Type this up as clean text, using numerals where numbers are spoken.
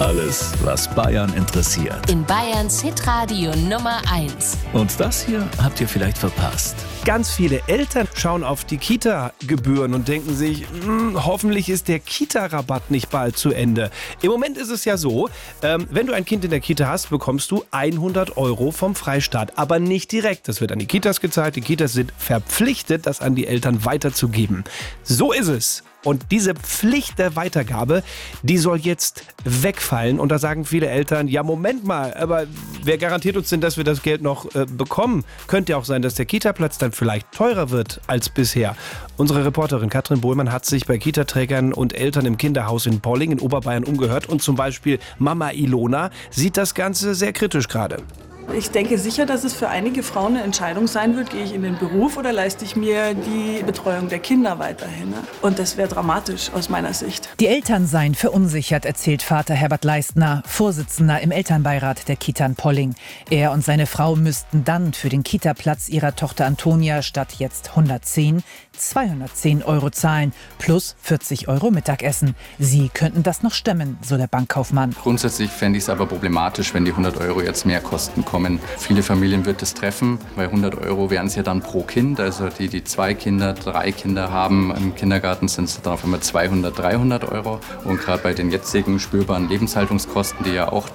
Alles, was Bayern interessiert. In Bayerns Hitradio Nummer 1. Und das hier habt ihr vielleicht verpasst. Ganz viele Eltern schauen auf die Kita-Gebühren und denken sich, hoffentlich ist der Kita-Rabatt nicht bald zu Ende. Im Moment ist es ja so, wenn du ein Kind in der Kita hast, bekommst du 100 € vom Freistaat. Aber nicht direkt. Das wird an die Kitas gezahlt. Die Kitas sind verpflichtet, das an die Eltern weiterzugeben. So ist es. Und diese Pflicht der Weitergabe, die soll jetzt wegfallen. Und da sagen viele Eltern, ja Moment mal, aber wer garantiert uns denn, dass wir das Geld noch bekommen? Könnte ja auch sein, dass der Kita-Platz dann vielleicht teurer wird als bisher. Unsere Reporterin Katrin Bohlmann hat sich bei Kita-Trägern und Eltern im Kinderhaus in Polling in Oberbayern umgehört. Und zum Beispiel Mama Ilona sieht das Ganze sehr kritisch gerade. Ich denke sicher, dass es für einige Frauen eine Entscheidung sein wird, gehe ich in den Beruf oder leiste ich mir die Betreuung der Kinder weiterhin. Und das wäre dramatisch aus meiner Sicht. Die Eltern seien verunsichert, erzählt Vater Herbert Leistner, Vorsitzender im Elternbeirat der Kita in Polling. Er und seine Frau müssten dann für den Kita-Platz ihrer Tochter Antonia statt jetzt 110, 210 € zahlen, plus 40 € Mittagessen. Sie könnten das noch stemmen, so der Bankkaufmann. Grundsätzlich fände ich es aber problematisch, wenn die 100 € jetzt mehr Kosten kommen. Viele Familien wird es treffen, weil 100 € wären es ja dann pro Kind. Also die 2 Kinder, 3 Kinder haben im Kindergarten, sind es dann auf einmal 200, 300 €. Und gerade bei den jetzigen spürbaren Lebenshaltungskosten, die ja auch